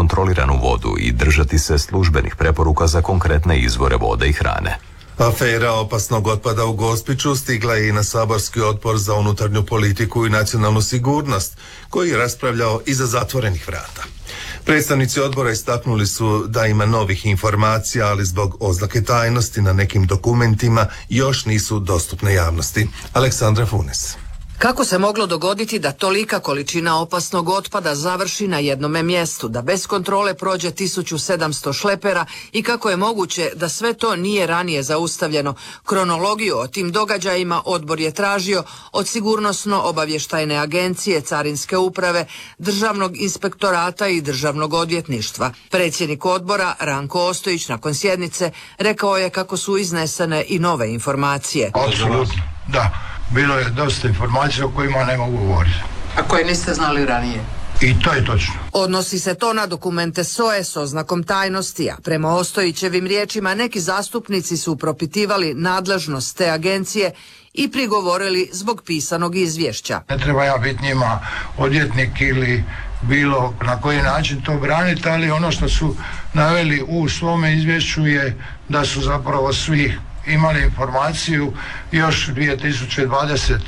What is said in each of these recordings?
kontroliranu vodu i držati se službenih preporuka za konkretne izvore vode i hrane. Afera opasnog otpada u Gospiću stigla je i na saborski odbor za unutarnju politiku i nacionalnu sigurnost, koji je raspravljao iza zatvorenih vrata. Predstavnici odbora istaknuli su da ima novih informacija, ali zbog oznake tajnosti na nekim dokumentima još nisu dostupne javnosti. Aleksandra Funes. Kako se moglo dogoditi da tolika količina opasnog otpada završi na jednome mjestu, da bez kontrole prođe 1700 šlepera i kako je moguće da sve to nije ranije zaustavljeno? Kronologiju o tim događajima odbor je tražio od Sigurnosno-obavještajne agencije, Carinske uprave, Državnog inspektorata i Državnog odvjetništva. Predsjednik odbora, Ranko Ostojić, nakon sjednice rekao je kako su iznesene i nove informacije. Apsolutno, da. Bilo je dosta informacija o kojima ne mogu govoriti. A koje niste znali ranije? I to je točno. Odnosi se to na dokumente SOA-e s oznakom tajnosti, a prema Ostojićevim riječima neki zastupnici su propitivali nadležnost te agencije i prigovorili zbog pisanog izvješća. Ne treba ja biti njima odvjetnik ili bilo na koji način to braniti, ali ono što su naveli u svome izvješću je da su zapravo svi imali informaciju još 2022.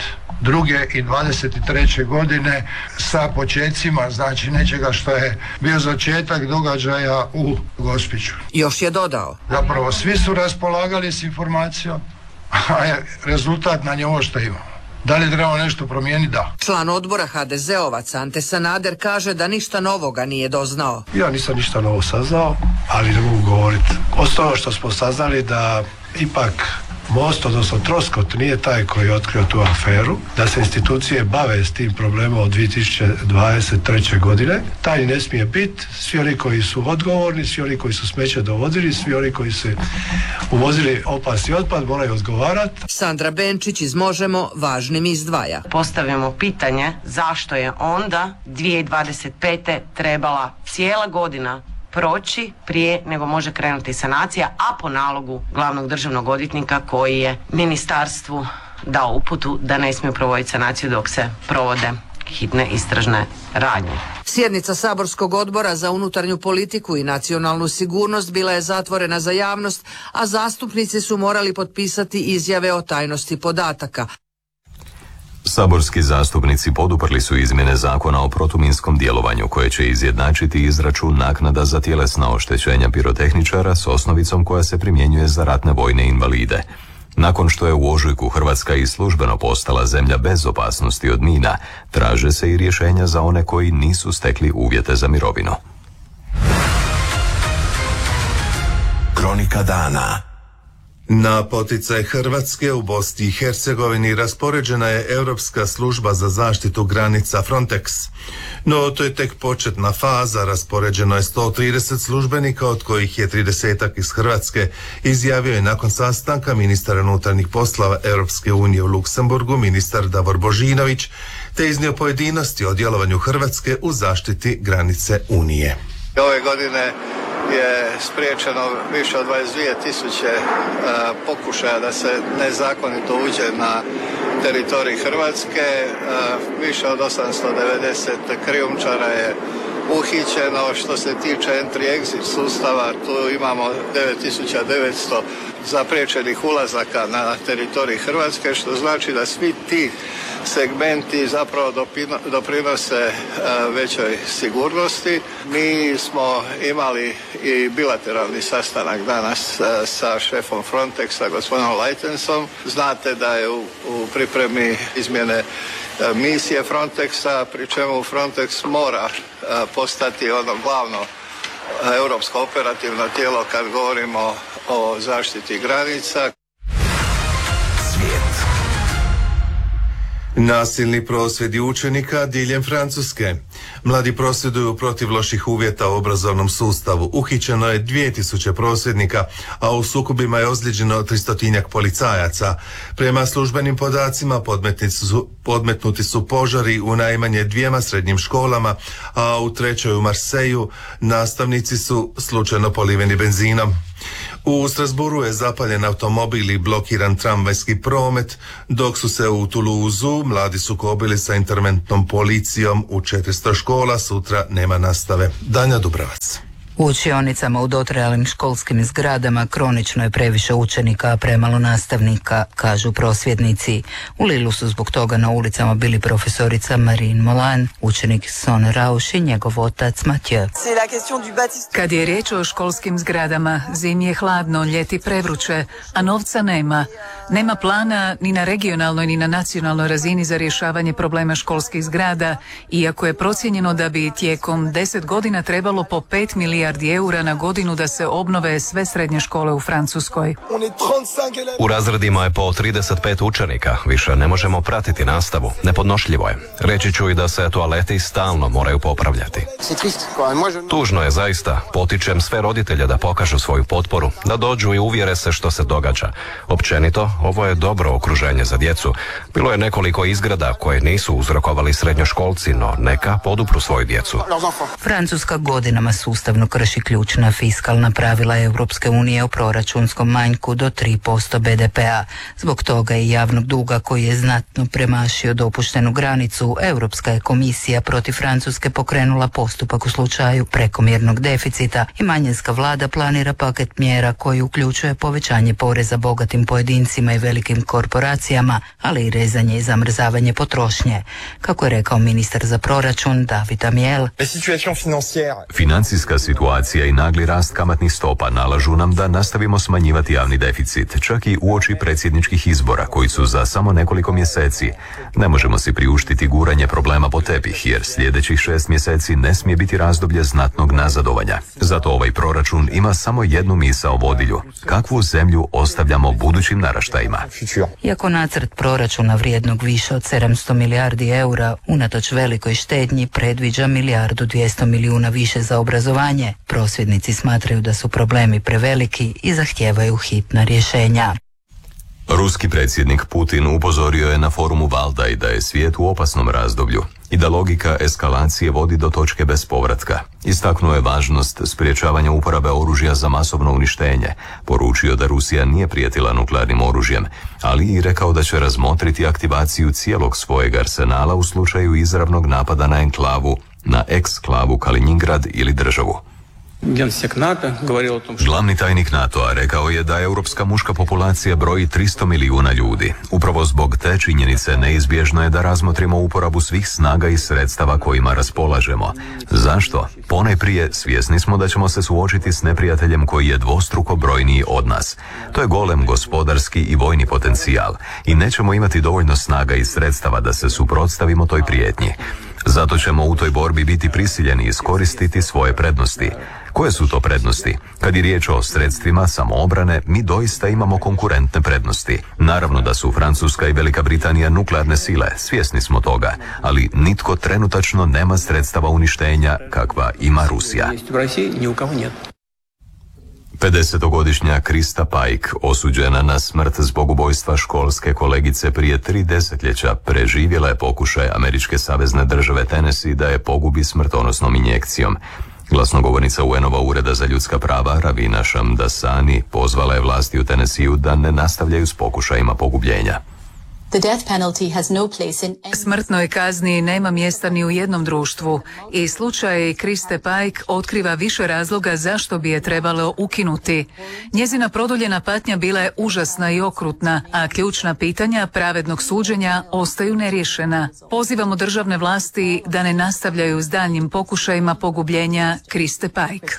i 2023. godine sa počecima, znači nečega što je bio začetak događaja u Gospiću. Još je dodao. Zapravo svi su raspolagali s informacijom, a rezultat na nje ovo što imamo. Da li trebamo nešto promijeniti? Da. Član odbora HDZ-ovac Ante Sanader kaže da ništa novoga nije doznao. Ja nisam ništa novo saznao, ali ne mogu govoriti. Ostalo što smo saznali da ipak Most, odnosno Troskot, nije taj koji je otkrio tu aferu, da se institucije bave s tim problemom od 2023. godine. Taj ne smije biti. Svi oni koji su odgovorni, svi oni koji su smeće dovodili, svi oni koji su uvozili opasni otpad moraju odgovarati. Sandra Benčić iz Možemo važnim izdvaja. Postavljamo pitanje zašto je onda 2025. trebala cijela godina proći prije nego može krenuti sanacija, a po nalogu glavnog državnog odvjetnika koji je ministarstvu dao uputu da ne smiju provoditi sanaciju dok se provode hitne istražne radnje. Sjednica saborskog odbora za unutarnju politiku i nacionalnu sigurnost bila je zatvorena za javnost, a zastupnici su morali potpisati izjave o tajnosti podataka. Saborski zastupnici poduprli su izmjene zakona o protuminskom djelovanju koje će izjednačiti izračun naknada za tjelesna oštećenja pirotehničara s osnovicom koja se primjenjuje za ratne vojne invalide. Nakon što je u ožujku Hrvatska i službeno postala zemlja bez opasnosti od mina, traže se i rješenja za one koji nisu stekli uvjete za mirovinu. Kronika dana. Na poticaj Hrvatske u Bosni i Hercegovini raspoređena je Europska služba za zaštitu granica Frontex. No, to je tek početna faza, raspoređeno je 130 službenika, od kojih je 30 iz Hrvatske, izjavio je nakon sastanka ministara unutarnjih poslova Europske unije u Luksemburgu ministar Davor Božinović, te iznio pojedinosti o djelovanju Hrvatske u zaštiti granice Unije. Ove godine je spriječeno više od 22.000 pokušaja da se nezakonito uđe na teritorij Hrvatske. Više od 890 krijumčara je uhićeno. Što se tiče entry-exit sustava, tu imamo 9.900 zapriječenih ulazaka na teritorij Hrvatske, što znači da svi ti segmenti zapravo doprinose većoj sigurnosti. Mi smo imali i bilateralni sastanak danas sa šefom Frontexa, gospodinom Leitensom. Znate da je u pripremi izmjene misije Frontexa, pri čemu Frontex mora postati ono glavno europsko operativno tijelo kad govorimo o zaštiti granica. Nasilni prosvjedi učenika diljem Francuske. Mladi prosvjeduju protiv loših uvjeta u obrazovnom sustavu. Uhićeno je 2000 prosvjednika, a u sukobima je ozlijeđeno 300 policajaca. Prema službenim podacima podmetnuti su požari u najmanje 2 srednjim školama, a u 3 u Marseju nastavnici su slučajno poliveni benzinom. U Strasburu je zapaljen automobil i blokiran tramvajski promet, dok su se u Toulouseu mladi sukobili sa interventnom policijom u 400 škola, sutra nema nastave. Danja Dubravac. U učionicama u dotrajalim školskim zgradama kronično je previše učenika, a premalo nastavnika, kažu prosvjednici. U Lilu su zbog toga na ulicama bili profesorica Marine Molan, učenik Son Rauš i njegov otac Mathieu. Kad je riječ o školskim zgradama, zimi je hladno, ljeti prevruće, a novca nema. Nema plana ni na regionalnoj ni na nacionalnoj razini za rješavanje problema školskih zgrada, iako je procijenjeno da bi tijekom 10 godina trebalo po 5 milijardi eura na godinu da se obnove sve srednje škole u Francuskoj. U razredima je po 35 učenika, više ne možemo pratiti nastavu, nepodnošljivo je. Reći ću i da se toaleti stalno moraju popravljati. Tužno je zaista, potičem sve roditelje da pokažu svoju potporu, da dođu i uvjere se što se događa. Općenito, ovo je dobro okruženje za djecu. Bilo je nekoliko izgrada koje nisu uzrokovali srednjoškolci, no neka podupru svoju djecu. Francuska godinama sustavno krši ključna fiskalna pravila Europske unije o proračunskom manjku do 3% BDP-a. Zbog toga i javnog duga koji je znatno premašio dopuštenu granicu, Europska je komisija protiv Francuske pokrenula postupak u slučaju prekomjernog deficita i manjinska vlada planira paket mjera koji uključuje povećanje poreza bogatim pojedincima i velikim korporacijama, ali i rezanje i zamrzavanje potrošnje. Kako je rekao ministar za proračun David Amiel, financijska situacija i nagli rast kamatnih stopa nalažu nam da nastavimo smanjivati javni deficit, čak i uoči predsjedničkih izbora koji su za samo nekoliko mjeseci. Ne možemo si priuštiti guranje problema po tepih, jer sljedećih 6 mjeseci ne smije biti razdoblje znatnog nazadovanja. Zato ovaj proračun ima samo jednu misao vodilju: kakvu zemlju ostavljamo budućim naraštajima. Iako nacrt proračuna vrijednog više od 700 milijardi eura unatoč velikoj štednji predviđa 1,2 milijarde više za obrazovanje, prosvjednici smatraju da su problemi preveliki i zahtijevaju hitna rješenja. Ruski predsjednik Putin upozorio je na forumu Valdaj da je svijet u opasnom razdoblju i da logika eskalacije vodi do točke bez povratka. Istaknuo je važnost sprječavanja uporabe oružja za masovno uništenje, poručio da Rusija nije prijetila nuklearnim oružjem, ali i rekao da će razmotriti aktivaciju cijelog svojeg arsenala u slučaju izravnog napada na enklavu, na eksklavu Kaliningrad ili državu. Glavni tajnik NATO-a rekao je da europska muška populacija broji 300 milijuna ljudi. Upravo zbog te činjenice neizbježno je da razmotrimo uporabu svih snaga i sredstava kojima raspolažemo. Zašto? Ponajprije svjesni smo da ćemo se suočiti s neprijateljem koji je dvostruko brojniji od nas. To je golem gospodarski i vojni potencijal i nećemo imati dovoljno snaga i sredstava da se suprotstavimo toj prijetnji. Zato ćemo u toj borbi biti prisiljeni iskoristiti svoje prednosti. Koje su to prednosti? Kad je riječ o sredstvima samoobrane, mi doista imamo konkurentne prednosti. Naravno da su Francuska i Velika Britanija nuklearne sile, svjesni smo toga, ali nitko trenutačno nema sredstava uništenja kakva ima Rusija. 50-godišnja Krista Pike, osuđena na smrt zbog ubojstva školske kolegice prije 3 desetljeća, preživjela je pokušaj američke savezne države Tennessee da je pogubi smrtonosnom injekcijom. Glasnogovornica UN-ova ureda za ljudska prava Ravina Shamdasani pozvala je vlasti u Tennesseeu da ne nastavljaju s pokušajima pogubljenja. Smrtnoj kazni nema mjesta ni u jednom društvu i slučaj Kriste Pike otkriva više razloga zašto bi je trebalo ukinuti. Njezina produljena patnja bila je užasna i okrutna, a ključna pitanja pravednog suđenja ostaju neriješena. Pozivamo državne vlasti da ne nastavljaju s daljnjim pokušajima pogubljenja Kriste Pike.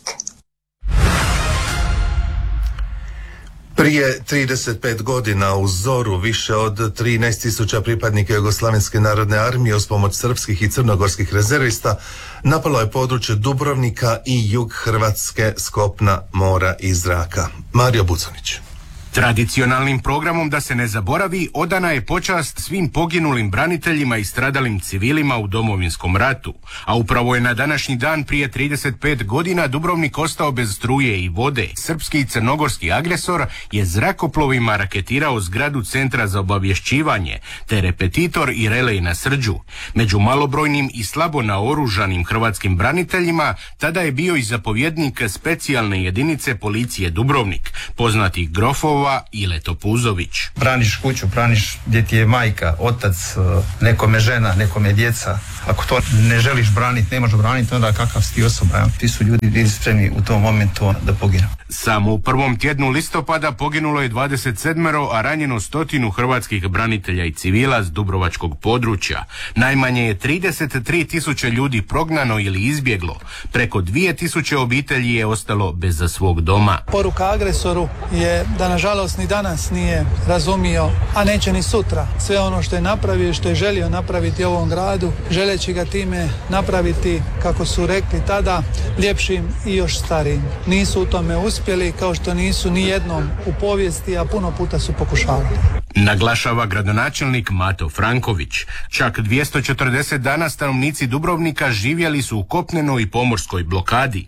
Prije 35 godina u Zoru više od 13.000 pripadnika Jugoslavenske narodne armije uz pomoć srpskih i crnogorskih rezervista napalo je područje Dubrovnika i jug Hrvatske s kopna, mora i zraka. Mario Bucanić. Tradicionalnim programom Da se ne zaboravi odana je počast svim poginulim braniteljima i stradalim civilima u Domovinskom ratu, a upravo je na današnji dan prije 35 godina Dubrovnik ostao bez struje i vode. Srpski i crnogorski agresor je zrakoplovima raketirao zgradu Centra za obavješćivanje, te repetitor i relej na Srđu. Među malobrojnim i slabo naoružanim hrvatskim braniteljima tada je bio i zapovjednik specijalne jedinice policije Dubrovnik, poznati Grofova i Letopuzović. Braniš kuću, braniš gdje ti je majka, otac, nekome žena, nekome djeca. Ako to ne želiš braniti, ne možeš braniti, onda kakav si ti osoba. Ja? Ti su ljudi bili spremni u tom momentu da poginu. Samo u prvom tjednu listopada poginulo je 27, a ranjeno 100 hrvatskih branitelja i civila s dubrovačkog područja. Najmanje je 33.000 ljudi prognano ili izbjeglo. Preko 2.000 obitelji je ostalo bez svog doma. Poruka agresoru je da nažalost ni danas nije razumio, a neće ni sutra, sve ono što je napravio i što je želio napraviti ovom gradu, želeći ga time napraviti, kako su rekli tada, ljepšim i još starijim. Nisu u tome uspjeli, kao što nisu ni jednom u povijesti, a puno puta su pokušavali. Naglašava gradonačelnik Mato Franković. Čak 240 dana stanovnici Dubrovnika živjeli su u kopnenoj i pomorskoj blokadi,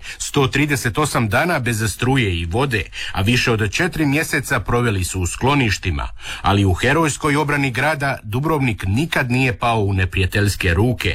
138 dana bez struje i vode, a više od 4 mjeseca proveli su u skloništima. Ali u herojskoj obrani grada Dubrovnik nikad nije pao u neprijateljske ruke.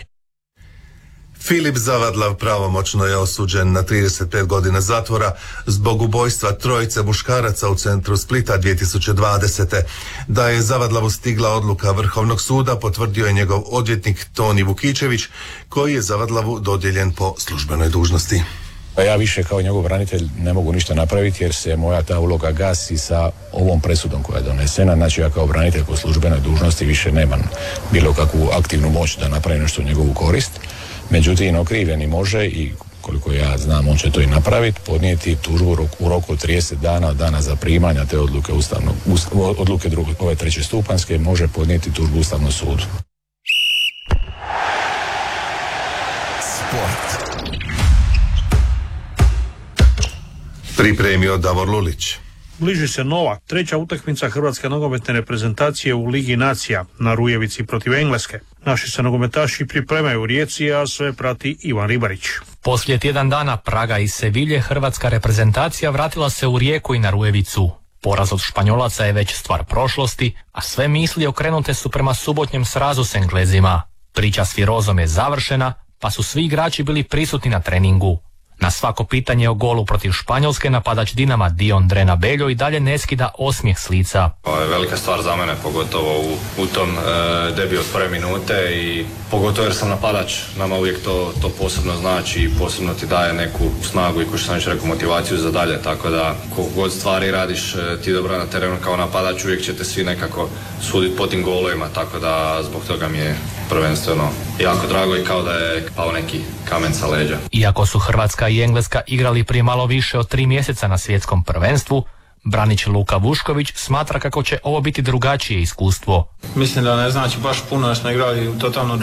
Filip Zavadlav pravomoćno je osuđen na 35 godina zatvora zbog ubojstva trojice muškaraca u centru Splita 2020. Da je Zavadlavu stigla odluka Vrhovnog suda potvrdio je njegov odvjetnik Toni Vukičević, koji je Zavadlavu dodijeljen po službenoj dužnosti. Ja više kao njegov branitelj ne mogu ništa napraviti jer se moja ta uloga gasi sa ovom presudom koja je donesena. Znači ja kao branitelj po službenoj dužnosti više nemam bilo kakvu aktivnu moć da napravim nešto u njegovu korist. Međutim, okrivljeni može i koliko ja znam on će to i napraviti, podnijeti tužbu u roku od 30 dana od dana zaprimanja te odluke odluke ove treće stupanjske, može podnijeti tužbu Ustavnom sudu. Sport. Pripremio Davor Lulić. Bliži se nova, treća utakmica hrvatske nogometne reprezentacije u Ligi nacija na Rujevici protiv Engleske. Naši se nogometaši pripremaju u Rijeci, a sve prati Ivan Ribarić. Poslije tjedan dana Praga i Sevilje hrvatska reprezentacija vratila se u Rijeku i na Rujevicu. Poraz od Španjolaca je već stvar prošlosti, a sve misli okrenute su prema subotnjem srazu s Englezima. Priča s Firozom je završena, pa su svi igrači bili prisutni na treningu. Na svako pitanje o golu protiv Španjolske napadač Dinama Dion Drena Beljo i dalje ne skida osmijeh s lica. Ovo je velika stvar za mene, pogotovo u tom debiju od prve minute i pogotovo jer sam napadač. Nama uvijek to posebno znači i posebno ti daje neku snagu i ko što sam već rekao motivaciju za dalje. Tako da koliko god stvari radiš ti dobro na terenu kao napadač, uvijek ćete svi nekako suditi po tim golovima. Tako da zbog toga mi je prvenstveno jako drago i kao da je pao neki kamen sa leđa. Iako su Hrvatska i Engleska igrali prije malo više od 3 mjeseca na svjetskom prvenstvu, branič Luka Vušković smatra kako će ovo biti drugačije iskustvo. Mislim da ne znači baš puno jer smo igrali u totalno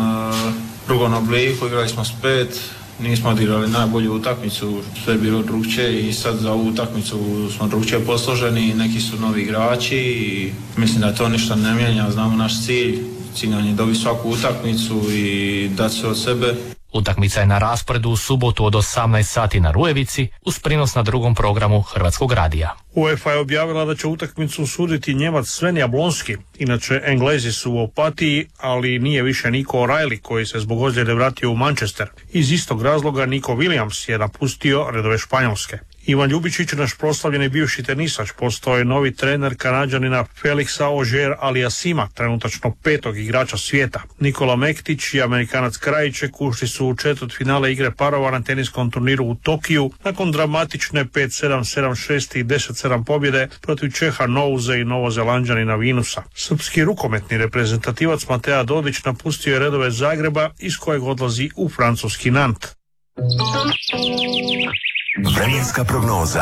drugom obliku, igrali smo s 5, nismo odigrali najbolju utakmicu, sve je bilo drugčije i sad za ovu utakmicu smo drugčije posloženi, neki su novi igrači i mislim da to ništa ne mijenja, znamo naš cilj nam je dobiti svaku utakmicu i dati se od sebe. Utakmica je na rasporedu u subotu od 18 sati na Rujevici uz prinos na drugom programu Hrvatskog radija. UEFA je objavila da će utakmicu suditi Njemac Sven Jablonski. Inače, Englezi su u Opatiji, ali nije više Nico O'Reilly koji se zbog ozljede vratio u Manchester. Iz istog razloga Nico Williams je napustio redove Španjolske. Ivan Ljubičić, naš proslavljeni bivši tenisač, postao je novi trener Kanađanina Felixa Auger-Aliassima, trenutačno 5. igrača svijeta. Nikola Mektić i Amerikanac Krajiček ušli su u četvrtfinale igre parova na teniskom turniru u Tokiju nakon dramatične 5-7, 7-6 i 10-7 pobjede protiv Čeha Nouze i Novozelanđanina Vinusa. Srpski rukometni reprezentativac Mateja Dodić napustio je redove Zagreba iz kojeg odlazi u francuski Nant. Vremenska prognoza.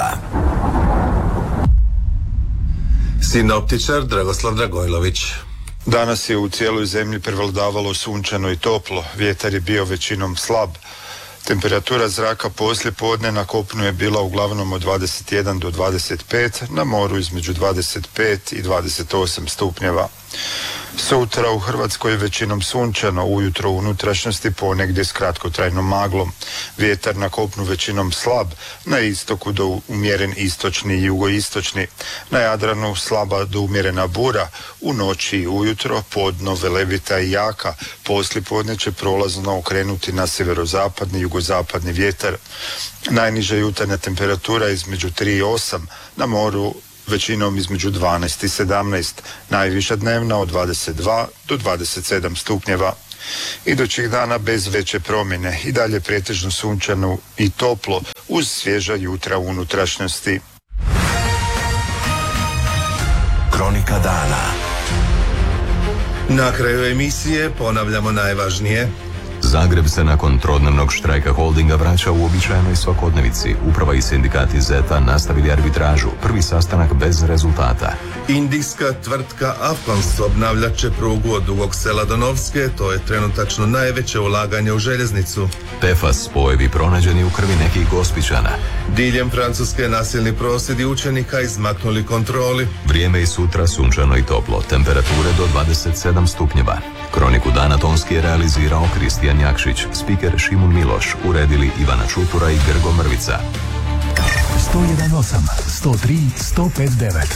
Sinoptičar Dragoslav Dragojlović. Danas je u cijeloj zemlji prevladavalo sunčano i toplo. Vjetar je bio većinom slab. Temperatura zraka poslije podne na kopnu je bila uglavnom od 21 do 25, na moru između 25 i 28 stupnjeva. Sutra u Hrvatskoj je većinom sunčano, ujutro u unutrašnjosti ponegdje s kratkotrajnom maglom. Vjetar na kopnu većinom slab, na istoku do umjeren istočni i jugoistočni. Na Jadranu slaba do umjerena bura, u noći i ujutro podno velebita i jaka, poslijepodne će prolazno okrenuti na sjeverozapadni i jugozapadni vjetar. Najniža jutarnja temperatura je između 3 i 8, na moru većinom između 12 i 17, najviša dnevna od 22 do 27 stupnjeva. Idućih dana bez veće promjene i dalje pretežno sunčano i toplo uz svježa jutra u unutrašnjosti. Kronika dana. Na kraju emisije ponavljamo najvažnije. Zagreb se nakon trodnevnog štrajka holdinga vraća u uobičajenoj svakodnevici. Uprava i sindikati ZET-a nastavili arbitražu. Prvi sastanak bez rezultata. Indijska tvrtka Afkons obnavljat će prugu od Dugog Sela do Novske, to je trenutačno najveće ulaganje u željeznicu. PFAS spojevi pronađeni u krvi nekih Gospićana. Diljem Francuske nasilni prosvjedi učenika izmaknuli kontroli. Vrijeme i sutra sunčano i toplo, temperature do 27 stupnjeva. Kroniku dana tonski je realizirao Kristijan Jakšić, spiker Šimun Miloš, uredili Ivana Čutura i Grgo Mrvica. 101.8, 103, 105.9.